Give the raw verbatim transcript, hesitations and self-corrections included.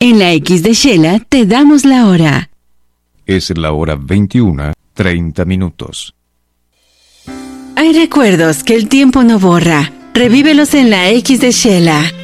En la X de Shela te damos la hora. Es la hora veintiuna, treinta minutos. Hay recuerdos que el tiempo no borra. Revívelos en la X de Shela.